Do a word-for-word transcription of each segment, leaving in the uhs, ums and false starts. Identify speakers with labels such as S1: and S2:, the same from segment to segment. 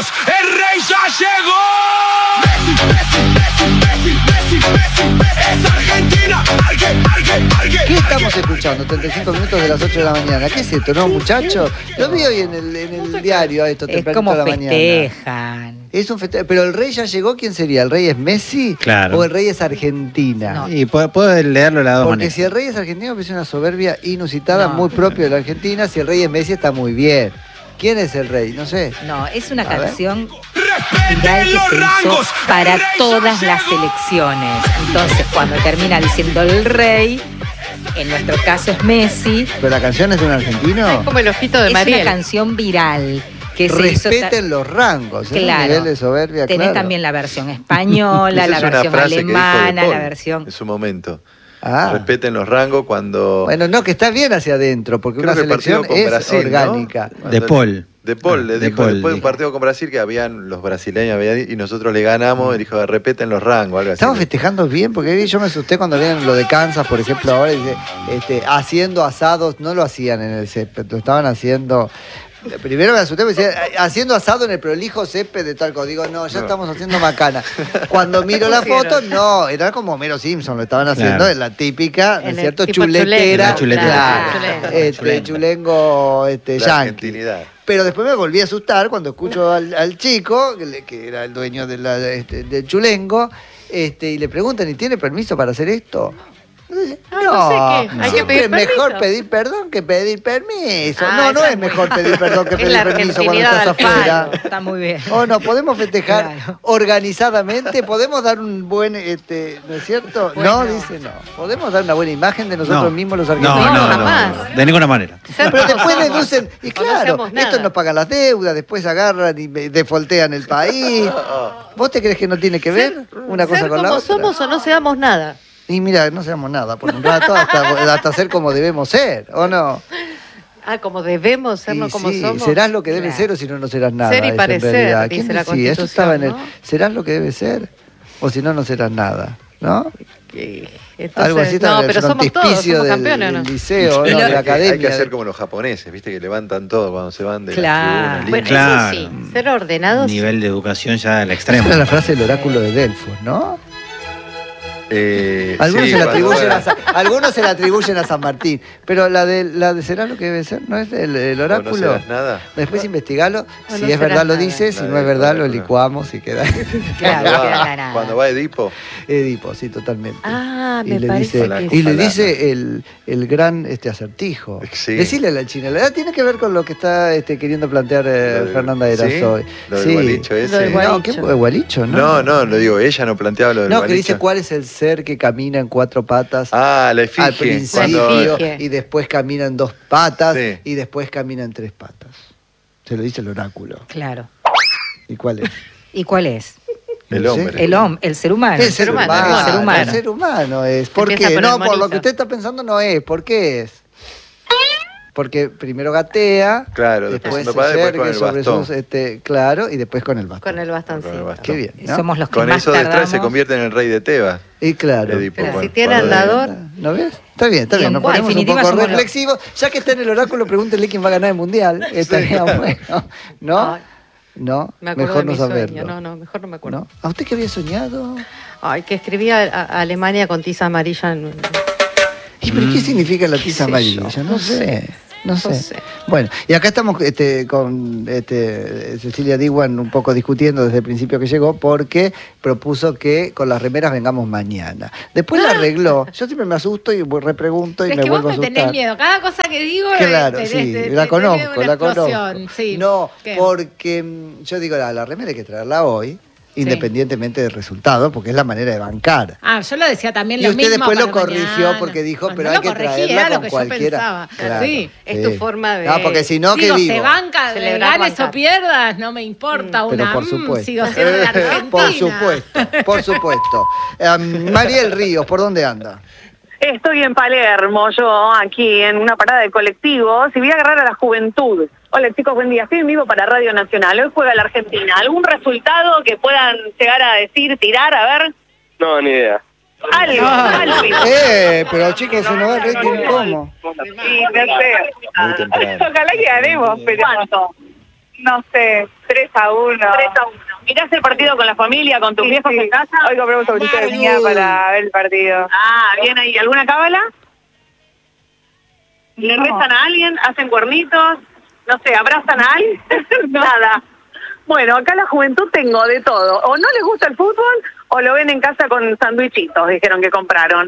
S1: rangos, el rey ya llegó. Messi, Messi, Messi, Messi, Messi, Messi, es Argentina, Arge, Arge, Arge.
S2: ¿Qué estamos escuchando? treinta y cinco minutos de las ocho de la mañana. ¿Qué es esto, no, muchachos? Lo vi hoy en el, en el diario a esto,
S3: Es
S2: tempranito
S3: como
S2: de la mañana.
S3: festejan.
S2: Es un festejo. Pero el rey ya llegó, ¿quién sería? ¿El rey es Messi?
S4: Claro.
S2: ¿O el rey es Argentina?
S3: No.
S4: Y puedo, puedo leerlo de las dos
S2: Porque
S4: maneras.
S2: si el rey es argentino, es una soberbia inusitada,
S3: No.
S2: muy propia de la Argentina. Si el rey es Messi, está muy bien. ¿Quién es el rey? No sé.
S3: No, es una
S2: A ver.
S3: canción
S1: Respeten
S3: viral que
S1: los
S3: se hizo
S1: rangos,
S3: para
S1: el rey ya
S3: todas las
S1: llegó.
S3: elecciones. Entonces, cuando termina diciendo el rey, en nuestro caso es Messi,
S2: ¿Pero la canción es de un argentino?
S5: Como el ojito de
S3: es
S5: Mariel.
S3: una canción viral que se hizo.
S2: Respeten los rangos. Es un
S3: Claro.
S2: nivel de soberbia,
S3: Tenés
S2: claro.
S3: también la versión española,
S6: Esa
S3: la
S6: es una
S3: versión
S6: frase que dijo De
S3: alemana,
S6: Paul
S3: la versión.
S6: en su momento.
S2: Ah.
S6: Respeten los rangos cuando...
S2: Bueno, no, que está bien hacia adentro, porque
S6: Creo
S2: una
S6: que el partido
S2: selección
S6: con
S2: es
S6: Brasil, ¿no?
S2: orgánica.
S4: De Paul.
S6: De Paul, le
S4: De
S6: dijo
S4: Paul,
S6: después de un
S4: dijo.
S6: partido con Brasil que habían los brasileños habían- y nosotros le ganamos, y dijo, respeten los rangos, algo así.
S2: Estamos festejando bien, porque yo me asusté cuando veían lo de Kansas, por ejemplo, ahora dice, este, haciendo asados, no lo hacían en el césped, lo estaban haciendo. Primero me asusté, me decía, haciendo asado en el prolijo césped de Talco. Digo, no, ya
S6: No.
S2: estamos haciendo macana. Cuando miro la foto, no, era como Homero Simpson, lo estaban haciendo,
S4: Claro.
S2: en la típica, ¿no
S5: En
S2: es
S5: el
S2: cierto?
S5: tipo
S2: Chuletera.
S4: chulengo.
S2: Claro,
S5: Chulengo.
S2: este,
S4: Chulengo.
S2: chulengo este,
S6: La
S2: yankee.
S6: argentinidad.
S2: Pero después me volví a asustar cuando escucho al, al chico, que, le- que era el dueño de la, este, del chulengo, este, y le preguntan, ¿y tiene permiso para hacer esto?
S5: Ah, no sé qué. Hay que
S2: siempre
S5: pedir
S2: es mejor
S5: permiso.
S2: pedir perdón que pedir permiso.
S5: Ah,
S2: no, no
S5: esa
S2: es
S5: es
S2: mejor
S5: buena.
S2: pedir perdón que
S5: Es
S2: pedir
S5: la
S2: permiso cuando
S5: argentinidad
S2: estás
S5: al palo.
S2: afuera.
S3: Está muy bien.
S2: O no, podemos festejar
S3: Claro.
S2: organizadamente, podemos dar un buen, este, ¿no es cierto?
S5: Bueno.
S2: No, dice no. Podemos dar una buena imagen de nosotros
S4: No.
S2: mismos los
S4: No,
S2: argentinos.
S4: no, no,
S5: jamás.
S4: no, de ninguna manera.
S5: Ser
S2: Pero
S5: como
S2: después
S5: somos.
S2: deducen, y
S5: O no
S2: claro,
S5: seamos nada.
S2: estos nos pagan las deudas, después agarran y me- defoltean el país. ¿Vos te crees que no tiene que ver una cosa
S5: Ser
S2: con la
S5: como
S2: otra?
S5: somos o no seamos nada.
S2: Y mira, no seamos nada por un rato hasta, hasta ser como debemos ser, ¿o no?
S5: Ah, como debemos ser, no
S2: Y
S5: como
S2: sí,
S5: somos.
S2: serás lo que debes
S3: Claro.
S2: ser o si no, no serás nada.
S5: Ser y
S2: eso en
S5: parecer,
S2: realidad.
S5: dice
S2: ¿Quién
S5: la
S2: decía? Eso estaba en el,
S5: Constitución,
S2: serás lo que debes ser o si no, no serás nada, ¿no?
S5: Y entonces,
S2: Algo así estaba
S5: no,
S2: en el
S5: pero somos todos,
S2: frontispicio
S5: somos
S2: del,
S5: campeones, ¿o
S2: del
S5: ¿no?
S2: liceo, ¿no?
S3: Y lo-
S2: de la
S6: Hay que-
S2: academia.
S6: Hay que hacer como los japoneses, viste, que levantan todo cuando se van de
S2: Claro.
S6: la tribuna.
S5: Bueno,
S4: Claro.
S5: eso sí, ser ordenados.
S4: Nivel de educación ya al
S2: Esa
S4: extremo.
S2: era la frase del oráculo de Delfos, ¿no?
S6: Eh,
S2: Algunos,
S6: sí,
S2: se la
S6: cuando-
S2: atribuyen a San, algunos se la atribuyen a San Martín, pero la de, la de será lo que debe ser, ¿no es el, el
S6: o
S2: oráculo?
S6: no serás nada.
S2: Después investigalo,
S5: O
S2: si
S5: no
S2: es
S5: serás
S2: verdad lo
S5: nada.
S2: dice, si
S6: La
S2: no es
S6: de
S2: verdad lo
S6: oráculo.
S2: licuamos y queda
S3: Claro,
S6: Cuando
S3: queda
S6: va,
S3: nada.
S6: cuando va Edipo,
S2: Edipo, sí, totalmente.
S5: Ah,
S2: y
S5: me
S2: le
S5: parece
S2: dice,
S5: que
S2: y le
S5: sí.
S2: dice el, el gran este acertijo.
S6: Sí.
S2: Decirle a la China, la verdad tiene que ver con lo que está este, queriendo plantear eh,
S6: Lo del-
S2: Fernanda
S6: ¿sí?
S2: Erasoy.
S6: Lo del gualicho ese.
S5: Lo del
S2: No,
S5: gualicho.
S2: ¿qué gualicho? No,
S6: no, no, lo digo, ella no planteaba lo del
S2: No, que
S6: gualicho.
S2: dice cuál es el ser que camina en cuatro patas.
S6: Ah, la efigie.
S2: Al principio
S6: cuando-
S5: efigie.
S2: y después camina en dos patas
S6: Sí.
S2: y después camina en tres patas. Se lo dice el oráculo.
S3: Claro.
S2: ¿Y cuál es?
S3: ¿Y cuál es?
S6: El
S2: No sé.
S6: hombre.
S3: El hombre, el ser humano.
S2: El ser humano,
S3: El ser humano.
S2: el ser humano es. ¿Por
S5: Empieza
S2: qué?
S5: por el
S2: No, por lo
S5: monito.
S2: que usted está pensando no es. ¿Por qué es? Porque primero gatea,
S6: Claro, después
S2: después
S6: haciendo
S2: se
S6: padre, después
S2: yergue
S6: con el
S2: sobre
S6: bastón.
S2: sus, este, claro, y después con el bastón.
S5: Con el bastoncito.
S6: Con el bastón.
S2: Qué bien,
S3: Y
S2: ¿no?
S3: somos los que
S6: Con
S3: más
S6: eso de
S3: tardamos.
S6: se convierte en el rey de Tebas.
S2: Y claro.
S6: Edipo,
S5: Pero
S6: cuando-
S5: si tiene
S6: cuando-
S5: andador.
S2: ¿No ves? Está bien, está
S3: Y
S2: bien.
S3: en
S2: Nos ponemos un
S3: definitiva
S2: poco
S3: somos los-
S2: reflexivos. Ya que está en el oráculo, pregúntenle quién va a ganar el mundial. Estaría bueno. ¿no?
S5: Ay,
S2: ¿No?
S5: me acuerdo
S2: Mejor
S5: de
S2: no
S5: mi
S2: saberlo.
S5: sueño. No, no, mejor no me acuerdo.
S2: ¿No? ¿A usted qué había soñado?
S5: Ay, que escribía a, a Alemania con tiza amarilla. En...
S2: ¿Y pero qué significa la
S5: ¿Qué
S2: tiza
S5: sé
S2: amarilla?
S5: yo?
S2: No,
S5: No
S2: sé.
S5: sé.
S2: No sé.
S5: No sé.
S2: Bueno, y acá estamos este, con este, Cecilia Diwan un poco discutiendo desde el principio que llegó porque propuso que con las remeras vengamos mañana. Después la arregló. Yo siempre me asusto y repregunto y
S7: Es
S2: me
S7: que
S2: vuelvo
S7: vos
S2: a
S7: me
S2: asustar.
S7: tenés miedo. Cada cosa que digo,
S2: Claro,
S7: te-
S2: sí,
S7: te- te-
S2: la
S7: te-
S2: conozco,
S7: te- una
S2: la conozco.
S7: explosión, sí.
S2: No,
S7: ¿Qué?
S2: porque mm, yo digo, la, la remera hay que traerla hoy, independientemente del resultado, porque es la manera de bancar.
S7: Ah, yo lo decía también
S2: Y
S7: lo
S2: usted
S7: mismo
S2: después lo
S7: para
S2: corrigió
S7: mañana.
S2: porque dijo,
S7: No,
S2: pero
S7: no
S2: hay
S7: lo
S2: que
S7: corregí,
S2: traerla
S7: era lo
S2: con
S7: que yo
S2: cualquiera.
S7: pensaba.
S2: Claro,
S7: Sí.
S5: Es tu forma de.
S2: Ah, porque si no, que
S7: Digo,
S2: vivo.
S7: se banca,
S5: Celebrar,
S7: ganes
S5: bancar.
S7: o pierdas, no me importa
S2: Pero
S7: una.
S2: por
S7: mm,
S2: supuesto.
S7: sigo siendo de Argentina.
S2: Por supuesto, por supuesto. Um, Mariel Ríos, ¿por dónde anda?
S8: Estoy en Palermo, yo aquí en una parada de colectivos y voy a agarrar a la juventud. Hola chicos, buen día. Estoy en vivo para Radio Nacional. Hoy juega la Argentina. ¿Algún resultado que puedan llegar a decir, tirar? A ver.
S9: No, ni idea.
S8: Algo, algo.
S2: Eh, pero chicos, se nos va el rating, ¿cómo?
S8: Sí, no sé.
S6: Muy temprano.
S8: Ojalá que ganemos, pero... ¿Cuánto? No sé, tres a uno. tres a uno. ¿Mirás el partido con la familia, con tus
S9: Sí,
S8: viejos
S9: sí.
S8: en casa?
S9: Hoy compramos ahorita de mía para ver el partido.
S8: Ah, bien ahí. ¿Alguna cábala? ¿Le
S9: No.
S8: rezan a alguien? ¿Hacen cuernitos? No sé, ¿abrazan a alguien? Nada. Bueno, acá la juventud tengo de todo. O no les gusta el fútbol o lo ven en casa con sandwichitos, dijeron que compraron.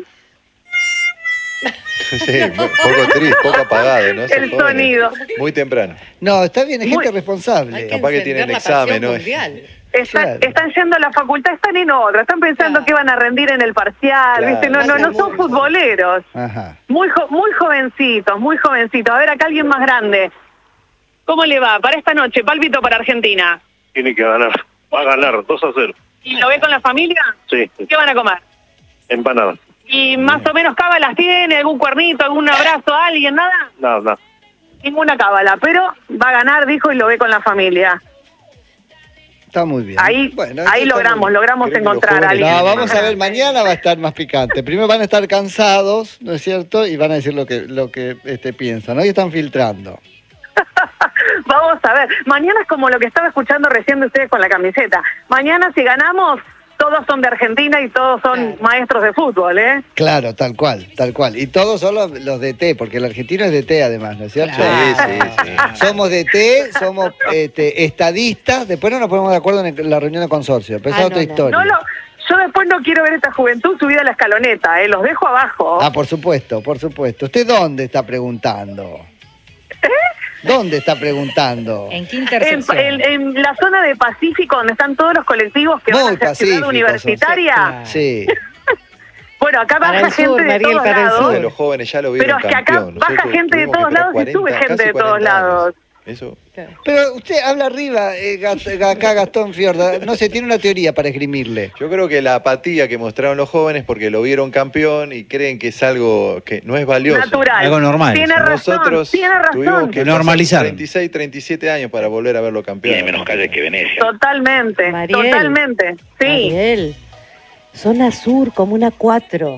S6: Sí, un poco triste, poco apagado, ¿no? Esos
S8: El
S6: jóvenes.
S8: sonido.
S6: Muy temprano.
S2: No, está bien, es gente
S8: Muy-
S2: responsable.
S6: Capaz que tienen examen, ¿no?
S8: Está-
S2: Claro.
S8: Están yendo a la facultad, están en otra, están pensando
S5: Claro.
S8: que van a rendir en el parcial,
S6: Claro.
S8: ¿viste? No, no, no son futboleros.
S2: Ajá.
S8: Muy jo- muy jovencitos, muy jovencitos. A ver, acá alguien más grande. ¿Cómo le va? Para esta noche, pálpito para Argentina.
S10: Tiene que ganar. Va a ganar, dos a cero.
S8: ¿Y lo ve con la familia?
S10: Sí,
S8: ¿Qué van a comer?
S10: empanada.
S8: ¿Y más o menos cábalas tiene? ¿Algún cuernito, algún abrazo a alguien? ¿Nada?
S10: Nada, nada.
S8: Ninguna cábala, pero va a ganar, dijo, y lo ve con la familia.
S2: Está muy bien.
S8: Ahí,
S2: Bueno,
S8: ahí
S2: eso está
S8: logramos,
S2: muy bien.
S8: logramos
S6: Creo que los
S8: encontrar a
S6: jóvenes
S8: alguien.
S2: No, vamos a ver, mañana va a estar más picante. Primero van a estar cansados, ¿no es cierto? Y van a decir lo que, lo que este, piensan. Hoy están filtrando.
S8: Vamos a ver. Mañana es como lo que estaba escuchando recién de ustedes con la camiseta. Mañana, si ganamos, todos son de Argentina y todos son
S5: Claro.
S8: maestros de fútbol, ¿eh?
S2: Claro, tal cual, tal cual. Y todos son los, los de T, porque el argentino es de T además, ¿no es cierto?
S6: Sí, sí, sí.
S2: Somos de T, somos este, estadistas, después no nos ponemos de acuerdo en la reunión de consorcio, pero esa
S5: Ah,
S2: es otra
S5: no, no.
S2: historia.
S8: No lo, yo después no quiero ver esta juventud subida a la escaloneta, ¿eh? Los dejo abajo.
S2: Ah, por supuesto, por supuesto. ¿Usted dónde está preguntando? ¿Dónde está preguntando?
S3: ¿En qué
S8: En,
S3: intersección?
S8: en- en la zona de Pacífico, donde están todos los colectivos que
S2: Muy
S8: van hacia Ciudad
S2: pacíficos,
S8: Universitaria.
S3: claro.
S2: Sí.
S8: Bueno, acá
S5: Para
S8: baja
S5: el
S8: gente
S5: sur,
S8: de
S5: Mariel,
S8: todos
S5: para el
S8: lados.
S5: sur.
S6: De los jóvenes ya lo vieron
S8: Pero es que acá
S6: campeón.
S8: baja
S6: Nosotros
S8: gente de
S6: tuvimos que
S8: todos
S6: esperar
S8: lados y sube
S6: cuarenta,
S8: gente de
S6: casi
S8: todos
S6: cuarenta años.
S8: lados.
S6: Eso.
S2: Pero usted habla arriba, eh, Gat- acá Gastón Fiorda, no sé, tiene una teoría para esgrimirle.
S6: Yo creo que la apatía que mostraron los jóvenes porque lo vieron campeón y creen que es algo que no es valioso.
S8: Natural.
S4: Algo normal.
S8: Tiene razón,
S6: Nosotros
S8: tiene
S6: tuvimos
S8: razón.
S6: que
S4: Normalizar.
S6: treinta y seis, treinta y siete años para volver a verlo campeón.
S10: Tiene menos calle que Venecia.
S8: Totalmente,
S5: Mariel.
S8: totalmente. Sí.
S5: Mariel, zona sur, Comuna cuatro.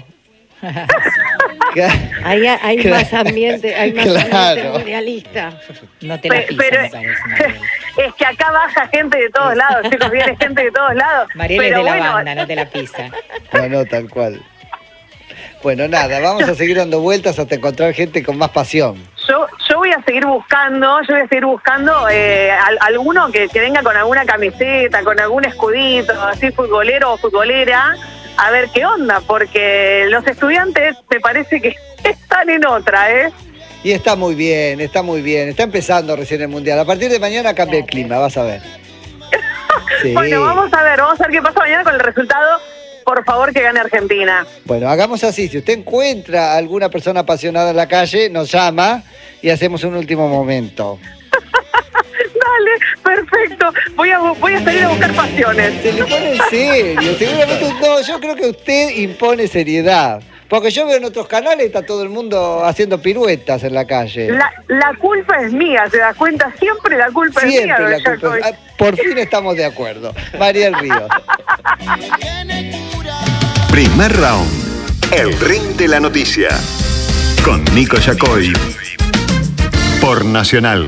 S5: Ahí hay, hay
S2: Claro.
S5: más ambiente, hay más
S2: Claro.
S5: ambiente mundialista.
S3: No te la
S8: Pe-
S3: piso,
S8: pero
S3: me parece, Mariel.
S8: es que acá baja gente de todos lados, chicos, viene gente de todos lados.
S3: Mariel es
S8: pero
S3: de la
S8: bueno,
S3: banda, no te la pisa.
S2: No, no, tal cual. Bueno, nada, vamos a seguir dando vueltas hasta encontrar gente con más pasión.
S8: Yo, yo voy a seguir buscando, yo voy a seguir buscando eh, al- alguno que, que venga con alguna camiseta, con algún escudito, así futbolero o futbolera, a ver qué onda, porque los estudiantes me parece que están en otra, ¿eh?
S2: Y está muy bien, está muy bien. Está empezando recién el Mundial. A partir de mañana cambia el clima, vas a ver. Sí.
S8: Bueno, vamos a ver, vamos a ver qué pasa mañana con el resultado. Por favor, que gane Argentina.
S2: Bueno, hagamos así. Si usted encuentra a alguna persona apasionada en la calle, nos llama y hacemos un último momento.
S8: Dale, perfecto. Voy a, voy a salir a buscar pasiones.
S2: Se le pone en serio. Seguramente no, yo creo que usted impone seriedad. Porque yo veo en otros canales, está todo el mundo haciendo piruetas en la calle.
S8: La, la culpa es mía, ¿se das cuenta? Siempre la culpa es mía.
S2: Siempre la
S8: don
S2: culpa.
S8: Jacobi.
S2: Ah, por fin estamos de acuerdo. Mariel Ríos.
S11: Primer round. El ring de la noticia. Con Nico Yacoy. Por Nacional.